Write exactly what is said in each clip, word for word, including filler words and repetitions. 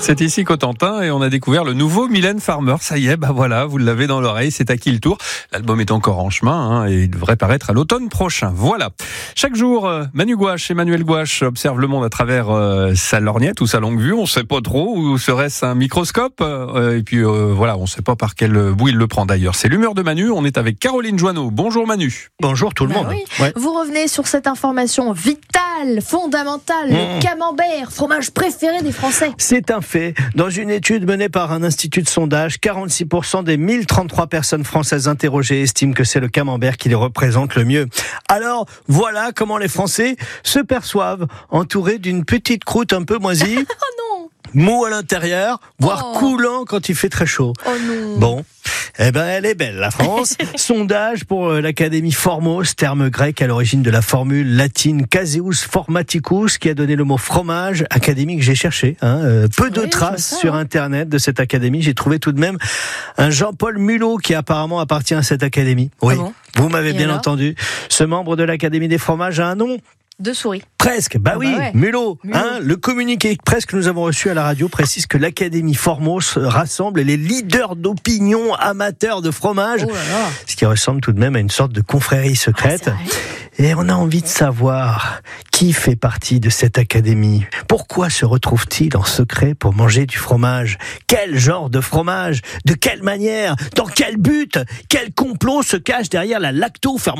C'est ici Cotentin et on a découvert le nouveau Mylène Farmer. Ça y est, bah voilà, vous l'avez dans l'oreille, c'est à qui le tour. L'album est encore en chemin hein, et il devrait paraître à l'automne prochain. Voilà. Chaque jour, Manu Gouache, Emmanuel Gouache observe le monde à travers euh, sa lorgnette ou sa longue vue. On ne sait pas trop, ou serait-ce un microscope euh, Et puis euh, voilà, on ne sait pas par quel bout il le prend d'ailleurs. C'est l'humeur de Manu. On est avec Caroline Joanneau. Bonjour Manu. Bonjour tout le bah monde. Oui. Ouais. Vous revenez sur cette information vitale, fondamentale, mmh. le camembert, fromage préféré des Français. C'est un fait. Dans une étude menée par un institut de sondage, quarante-six pour cent des mille trente-trois personnes françaises interrogées estiment que c'est le camembert qui les représente le mieux. Alors, voilà comment les Français se perçoivent, entourés d'une petite croûte un peu moisie. Oh non! Mou à l'intérieur, voire oh. coulant quand il fait très chaud. Oh non. Bon, eh ben elle est belle la France. Sondage pour l'Académie Formos, terme grec à l'origine de la formule latine Caseus Formaticus, qui a donné le mot fromage. Académie que j'ai cherché. Hein. Euh, peu de oui, traces ça, sur hein. Internet de cette académie. J'ai trouvé tout de même un Jean-Paul Mulot qui apparemment appartient à cette académie. Oui, ah bon vous m'avez Et bien alors entendu. Ce membre de l'Académie des fromages a un nom. Deux souris. Presque, bah ah oui, bah ouais. Mulot, Mulot. Hein, le communiqué presque que nous avons reçu à la radio précise que l'Académie Formos rassemble les leaders d'opinion amateurs de fromage, Oh là là. ce qui ressemble tout de même à une sorte de confrérie secrète. Ah, Et on a envie de savoir qui fait partie de cette académie. Pourquoi se retrouve-t-il en secret pour manger du fromage ? Quel genre de fromage ? De quelle manière ? Dans quel but ? Quel complot se cache derrière la lactofermentation ?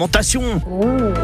Oh.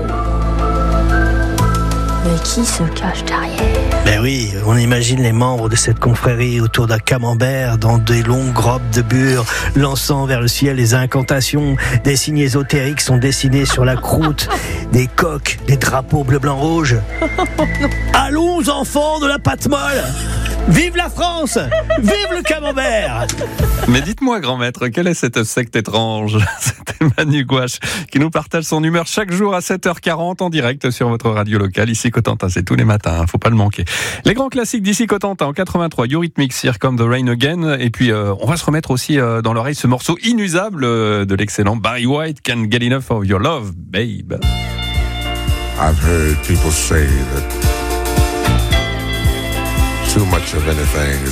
Mais qui se cache derrière ? Ben oui, on imagine les membres de cette confrérie autour d'un camembert dans des longues robes de bure, lançant vers le ciel les incantations. Des signes ésotériques sont dessinés sur la croûte, des coques, des drapeaux bleu, blanc, rouge. Allons enfants de la pâte molle ! Vive la France ! Vive le camembert ! Mais dites-moi, grand maître, quelle est cette secte étrange ? C'était Manu Gouache qui nous partage son humeur chaque jour à sept heures quarante en direct sur votre radio locale. Ici Cotentin, c'est tous les matins, hein, faut pas le manquer. Les grands classiques d'ici Cotentin en quatre-vingt-trois, Eurythmics, Here Come the Rain Again. Et puis euh, on va se remettre aussi euh, dans l'oreille ce morceau inusable euh, de l'excellent Barry White, Can't Get Enough of Your Love, Babe. I've heard people say that too much of anything is